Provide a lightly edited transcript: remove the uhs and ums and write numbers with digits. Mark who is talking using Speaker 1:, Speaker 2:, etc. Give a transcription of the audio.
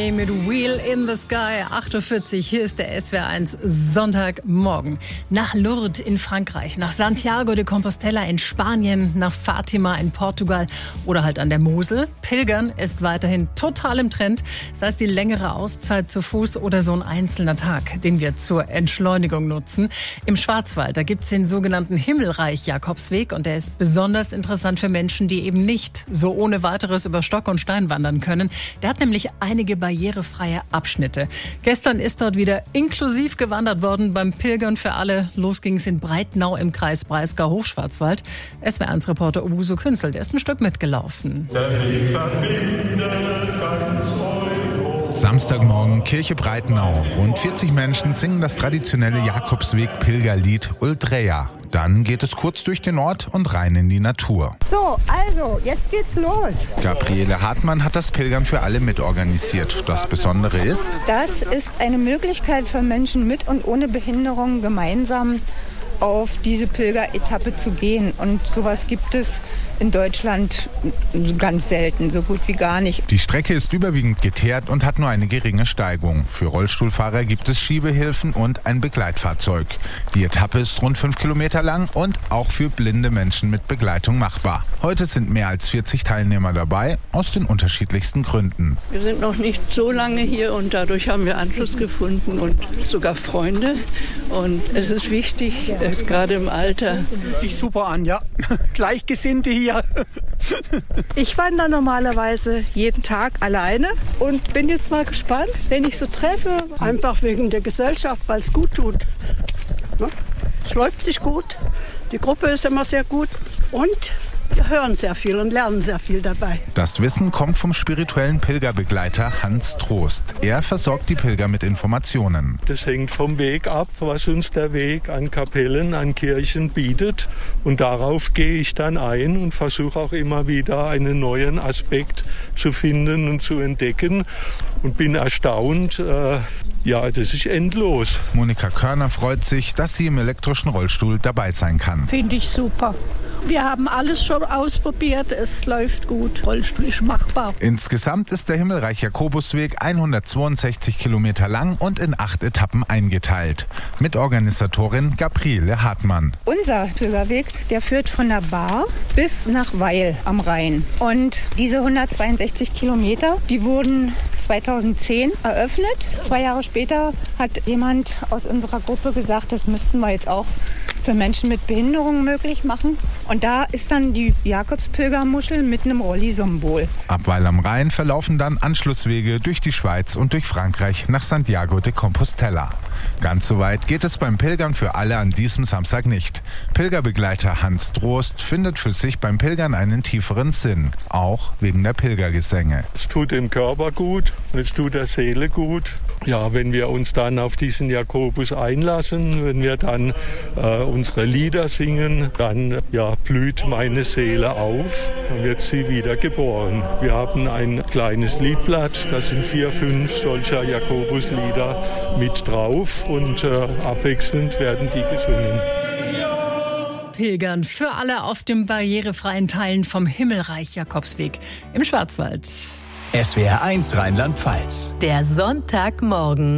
Speaker 1: Fournier mit Wheel in the Sky, 8.40 Uhr. Hier ist der SWR1 Sonntagmorgen. Nach Lourdes in Frankreich, nach Santiago de Compostela in Spanien, nach Fatima in Portugal oder halt an der Mosel. Pilgern ist weiterhin total im Trend. Sei es die längere Auszeit zu Fuß oder so ein einzelner Tag, den wir zur Entschleunigung nutzen. Im Schwarzwald, da gibt es den sogenannten Himmelreich-Jakobsweg und der ist besonders interessant für Menschen, die eben nicht so ohne weiteres über Stock und Stein wandern können. Der hat nämlich einige barrierefreie Abschnitte. Gestern ist dort wieder inklusiv gewandert worden beim Pilgern für alle. Los ging es in Breitnau im Kreis Breisgau-Hochschwarzwald. SWR1-Reporter Obuso Künzel, der ist ein Stück mitgelaufen.
Speaker 2: Samstagmorgen, Kirche Breitnau. Rund 40 Menschen singen das traditionelle Jakobsweg-Pilgerlied Uldreja. Dann geht es kurz durch den Ort und rein in die Natur.
Speaker 3: So, also, jetzt geht's los.
Speaker 2: Gabriele Hartmann hat das Pilgern für alle mitorganisiert. Das Besondere ist,
Speaker 3: Das ist eine Möglichkeit für Menschen mit und ohne Behinderung gemeinsam auf diese Pilgeretappe zu gehen. Und sowas gibt es in Deutschland ganz selten, so gut wie gar nicht.
Speaker 2: die Strecke ist überwiegend geteert und hat nur eine geringe Steigung. Für Rollstuhlfahrer gibt es Schiebehilfen und ein Begleitfahrzeug. Die Etappe ist rund 5 Kilometer lang und auch für blinde Menschen mit Begleitung machbar. Heute sind mehr als 40 Teilnehmer dabei, aus den unterschiedlichsten Gründen.
Speaker 4: Wir sind noch nicht so lange hier und dadurch haben wir Anschluss gefunden und sogar Freunde. Und es ist wichtig, gerade im Alter.
Speaker 5: Fühlt sich super an, ja. Gleichgesinnte hier.
Speaker 6: Ich wandere normalerweise jeden Tag alleine und bin jetzt mal gespannt, wen ich so treffe.
Speaker 5: Einfach wegen der Gesellschaft, weil es gut tut. Ja? Es läuft sich gut, die Gruppe ist immer sehr gut und wir hören sehr viel und lernen sehr viel dabei.
Speaker 2: Das Wissen kommt vom spirituellen Pilgerbegleiter Hans Trost. Er versorgt die Pilger mit Informationen.
Speaker 7: Das hängt vom Weg ab, was uns der Weg an Kapellen, an Kirchen bietet. Und darauf gehe ich dann ein und versuche auch immer wieder einen neuen Aspekt zu finden und zu entdecken. Und bin erstaunt, das ist endlos.
Speaker 2: Monika Körner freut sich, dass sie im elektrischen Rollstuhl dabei sein kann.
Speaker 6: Finde ich super. Wir haben alles schon ausprobiert, es läuft gut, Rollstuhl ist machbar.
Speaker 2: Insgesamt ist der Himmelreich-Jakobusweg 162 Kilometer lang und in 8 Etappen eingeteilt. Mitorganisatorin Gabriele Hartmann.
Speaker 3: Unser Pilgerweg, der führt von der Bar bis nach Weil am Rhein. Und diese 162 Kilometer, die wurden 2010 eröffnet. 2 Jahre später hat jemand aus unserer Gruppe gesagt, das müssten wir jetzt auch für Menschen mit Behinderungen möglich machen. Und da ist dann die Jakobspilgermuschel mit einem Rolli-Symbol.
Speaker 2: Ab Weil am Rhein verlaufen dann Anschlusswege durch die Schweiz und durch Frankreich nach Santiago de Compostela. Ganz so weit geht es beim Pilgern für alle an diesem Samstag nicht. Pilgerbegleiter Hans Trost findet für sich beim Pilgern einen tieferen Sinn, auch wegen der Pilgergesänge.
Speaker 7: Es tut dem Körper gut und es tut der Seele gut. Ja, wenn wir uns dann auf diesen Jakobus einlassen, wenn wir dann unsere Lieder singen, dann blüht meine Seele auf und wird sie wieder geboren. Wir haben ein kleines Liedblatt, da sind 4, 5 solcher Jakobuslieder mit drauf und abwechselnd werden die gesungen.
Speaker 1: Pilgern für alle auf dem barrierefreien Teilen vom Himmelreich-Jakobsweg im Schwarzwald.
Speaker 8: SWR1 Rheinland-Pfalz.
Speaker 9: Der Sonntagmorgen.